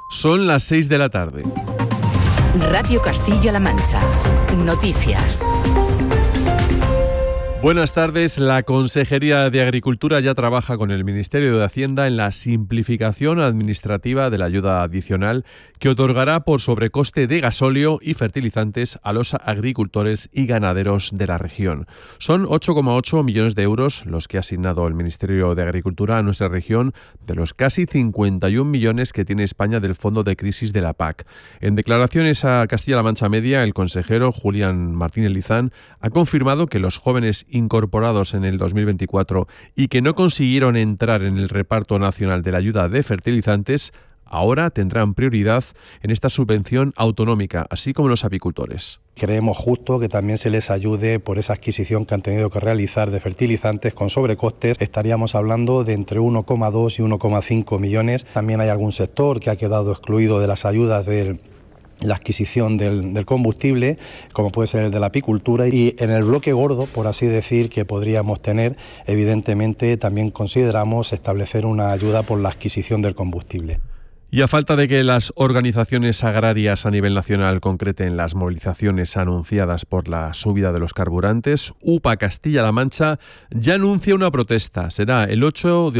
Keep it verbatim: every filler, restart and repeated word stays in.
Son las seis de la tarde. Radio Castilla-La Mancha. Noticias. Buenas tardes. La Consejería de Agricultura ya trabaja con el Ministerio de Hacienda en la simplificación administrativa de la ayuda adicional que otorgará por sobrecoste de gasóleo y fertilizantes a los agricultores y ganaderos de la región. Son ocho coma ocho millones de euros los que ha asignado el Ministerio de Agricultura a nuestra región de los casi cincuenta y un millones que tiene España del Fondo de Crisis de la P A C. En declaraciones a Castilla-La Mancha Media, el consejero Julián Martínez Lizán ha confirmado que los jóvenes incorporados en el dos mil veinticuatro y que no consiguieron entrar en el reparto nacional de la ayuda de fertilizantes ahora tendrán prioridad en esta subvención autonómica, así como los apicultores. Creemos justo que también se les ayude por esa adquisición que han tenido que realizar de fertilizantes con sobrecostes. Estaríamos hablando de entre uno coma dos y uno coma cinco millones. También hay algún sector que ha quedado excluido de las ayudas del la adquisición del, del combustible, como puede ser el de la apicultura, y en el bloque gordo, por así decir, que podríamos tener, evidentemente también consideramos establecer una ayuda por la adquisición del combustible. Y a falta de que las organizaciones agrarias a nivel nacional concreten las movilizaciones anunciadas por la subida de los carburantes, U P A Castilla-La Mancha ya anuncia una protesta. Será el ocho de